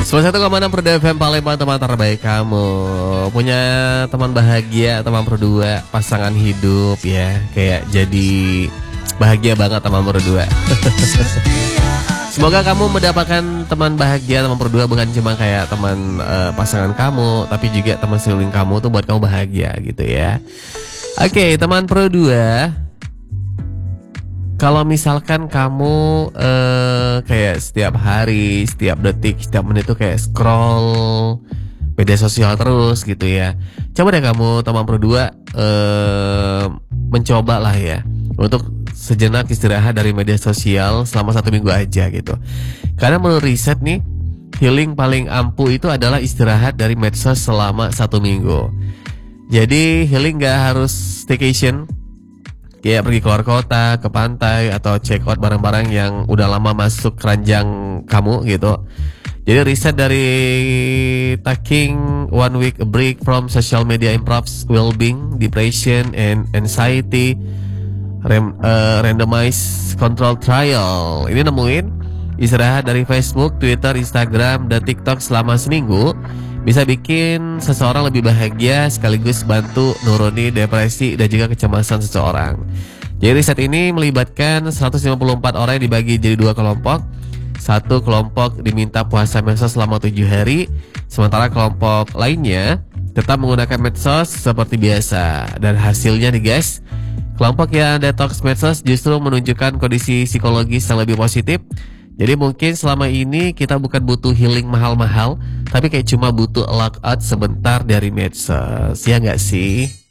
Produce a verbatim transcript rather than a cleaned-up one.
sembilan puluh satu koma enam Pro F M Palembang, teman terbaik kamu. Punya teman bahagia, teman berdua, pasangan hidup ya. Kayak jadi bahagia banget teman berdua. Semoga kamu mendapatkan teman bahagia, teman berdua, bukan cuma kayak teman uh, pasangan kamu, tapi juga teman sekeliling kamu tuh buat kamu bahagia gitu ya. Oke, teman Pro dua. Kalau misalkan kamu uh, kayak setiap hari, setiap detik, setiap menit tuh kayak scroll media sosial terus gitu ya. Coba deh kamu teman berdua uh, mencoba lah ya untuk sejenak istirahat dari media sosial selama satu minggu aja gitu. Karena menurut riset nih, healing paling ampuh itu adalah istirahat dari medsos selama satu minggu. Jadi healing gak harus staycation, kayak pergi keluar kota, ke pantai, atau check out barang-barang yang udah lama masuk keranjang kamu gitu. Jadi riset dari Taking One Week a Break from Social Media Improves Well-being, Depression, and Anxiety Rem, uh, Randomized Control Trial. Ini nemuin istirahat dari Facebook, Twitter, Instagram, dan TikTok selama seminggu bisa bikin seseorang lebih bahagia sekaligus bantu nuruni depresi dan juga kecemasan seseorang. Jadi riset ini melibatkan seratus lima puluh empat orang yang dibagi jadi dua kelompok. Satu kelompok diminta puasa medsos selama tujuh hari, sementara kelompok lainnya tetap menggunakan medsos seperti biasa. Dan hasilnya nih guys, kelompok yang detox medsos justru menunjukkan kondisi psikologis yang lebih positif. Jadi mungkin selama ini kita bukan butuh healing mahal-mahal, tapi kayak cuma butuh lockout sebentar dari medsos, ya nggak sih?